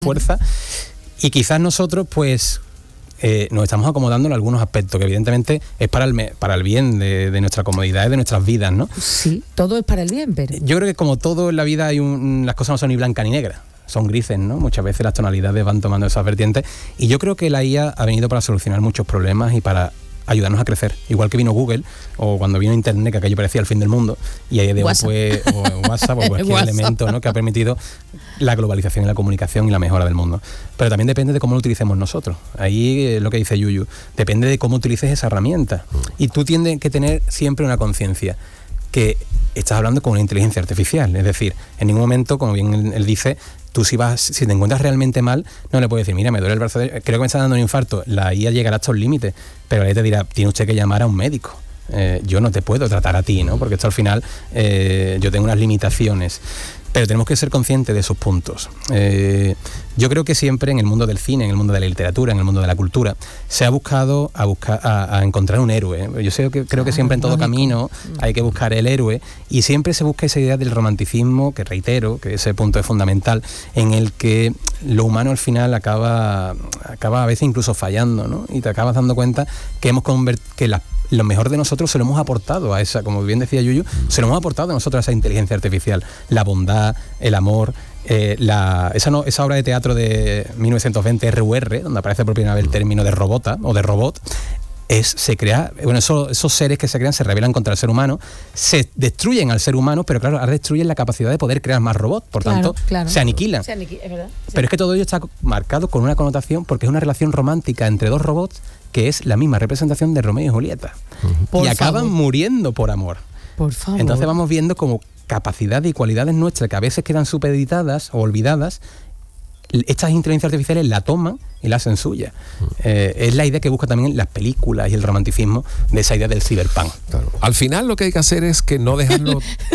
fuerza, y quizás nosotros pues nos estamos acomodando en algunos aspectos que evidentemente es para el bien de nuestra comodidad y de nuestras vidas, ¿no? Sí, todo es para el bien, pero yo creo que como todo en la vida las cosas no son ni blancas ni negras, son grises, ¿no? Muchas veces las tonalidades van tomando esas vertientes, y yo creo que la IA ha venido para solucionar muchos problemas y para ayudarnos a crecer, igual que vino Google o cuando vino Internet, que aquello parecía el fin del mundo, y ahí de WhatsApp. pues, o WhatsApp o cualquier elemento, ¿no?, que ha permitido la globalización y la comunicación y la mejora del mundo. Pero también depende de cómo lo utilicemos nosotros. Ahí lo que dice Yuyu, depende de cómo utilices esa herramienta, y tú tienes que tener siempre una conciencia que estás hablando con una inteligencia artificial, es decir, en ningún momento, como bien él dice, tú si te encuentras realmente mal, no le puedes decir, mira, me duele el brazo, creo que me está dando un infarto. La IA llegará hasta un límite, pero la IA te dirá, tiene usted que llamar a un médico. Yo no te puedo tratar a ti, ¿no? Porque esto al final, yo tengo unas limitaciones. Pero tenemos que ser conscientes de esos puntos. Yo creo que siempre en el mundo del cine, en el mundo de la literatura, en el mundo de la cultura, se ha buscado a encontrar un héroe. Yo creo que siempre en todo camino hay que buscar el héroe, y siempre se busca esa idea del romanticismo, que reitero, que ese punto es fundamental, en el que lo humano al final acaba a veces incluso fallando, ¿no? Y te acabas dando cuenta que lo mejor de nosotros se lo hemos aportado a esa, como bien decía Yuyu, se lo hemos aportado a nosotros a esa inteligencia artificial, la bondad, el amor, esa obra de teatro de 1920, RUR, donde aparece por primera vez el término de robota o de robot. Esos seres que se crean se rebelan contra el ser humano, se destruyen al ser humano, pero claro, ahora destruyen la capacidad de poder crear más robots, por tanto, se aniquilan. Es verdad. Sí. Pero es que todo ello está marcado con una connotación, porque es una relación romántica entre dos robots que es la misma representación de Romeo y Julieta. Y acaban muriendo por amor. Por favor. Entonces vamos viendo como capacidades y cualidades nuestras que a veces quedan supeditadas o olvidadas, estas inteligencias artificiales la toman y la hacen suya. Es la idea que busca también las películas y el romanticismo de esa idea del cyberpunk. Claro. Al final lo que hay que hacer es que no dejarlo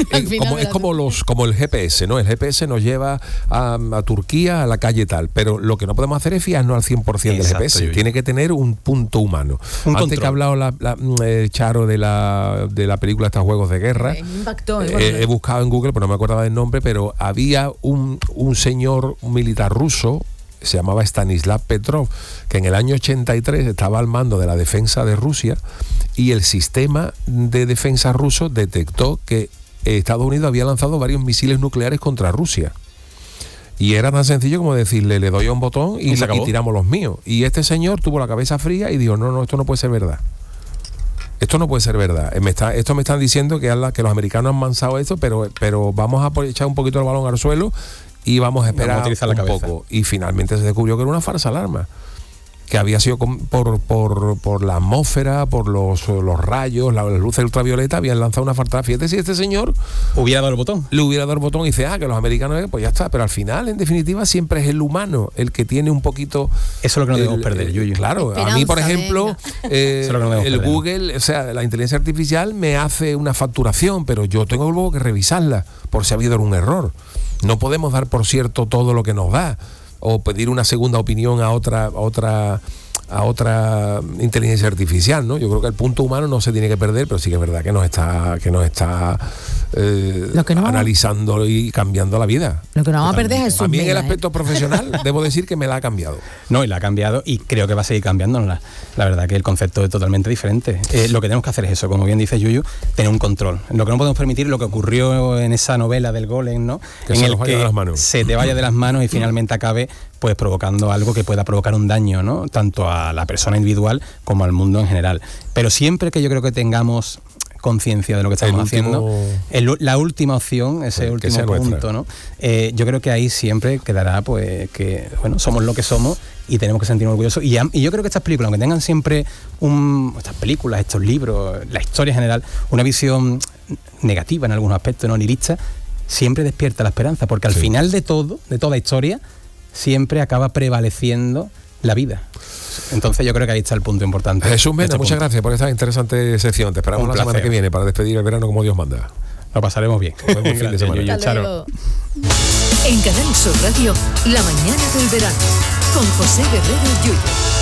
como el GPS, ¿no? El GPS nos lleva a Turquía, a la calle tal, pero lo que no podemos hacer es fiarnos al 100% del GPS. Tiene que tener un punto humano. Antes que ha hablado Charo de la película estos Juegos de Guerra, he buscado en Google, pero no me acordaba del nombre, pero había un señor, un militar ruso, se llamaba Stanislav Petrov, que en el año 83 estaba al mando de la defensa de Rusia, y el sistema de defensa ruso detectó que Estados Unidos había lanzado varios misiles nucleares contra Rusia. Y era tan sencillo como decirle, le doy a un botón y tiramos los míos. Y este señor tuvo la cabeza fría y dijo, no, esto no puede ser verdad. Esto no puede ser verdad. Esto me están diciendo que los americanos han lanzado esto, pero vamos a echar un poquito el balón al suelo y vamos a esperar un poco. Y finalmente se descubrió que era una falsa alarma, que había sido por la atmósfera, por los rayos, las luces ultravioleta, habían lanzado una falsa. Fíjate si este señor le hubiera dado el botón y dice, que los americanos, pues ya está. Pero al final, en definitiva, siempre es el humano el que tiene un poquito... Eso es lo que no debemos perder, Yuyu. Claro, a mí, por ejemplo, el Google, o sea, la inteligencia artificial me hace una facturación, pero yo tengo luego que revisarla por si ha habido un error. No podemos dar por cierto todo lo que nos da, o pedir una segunda opinión a otra inteligencia artificial, ¿no? Yo creo que el punto humano no se tiene que perder, pero sí que es verdad que nos está analizando y cambiando la vida. Lo que no vamos a perder es el A mí en el aspecto profesional debo decir que me la ha cambiado. No, y la ha cambiado, y creo que va a seguir cambiándola. La verdad que el concepto es totalmente diferente. Lo que tenemos que hacer es eso, como bien dice Yuyu, tener un control. Lo que no podemos permitir, lo que ocurrió en esa novela del Golem, ¿no? Que se te vaya de las manos y finalmente acabe pues provocando algo que pueda provocar un daño, ¿no? Tanto a la persona individual como al mundo en general. Pero siempre que yo creo que tengamos conciencia de lo que estamos haciendo, la última opción, ese último punto, ¿no? Yo creo que ahí siempre quedará pues que, bueno, somos lo que somos y tenemos que sentirnos orgullosos. Y yo creo que estas películas, aunque tengan siempre estas películas, estos libros, la historia en general, una visión negativa en algunos aspectos, no nihilista, siempre despierta la esperanza, porque al final de toda historia, siempre acaba prevaleciendo la vida. Entonces yo creo que ahí está el punto importante. Jesús Mena, muchas gracias por esta interesante sección. Te esperamos la semana que viene para despedir el verano como Dios manda. Lo pasaremos bien. Nos vemos fin de semana. Chao. En Canal Sur Radio, La Mañana del Verano, con José Guerrero Yuyu.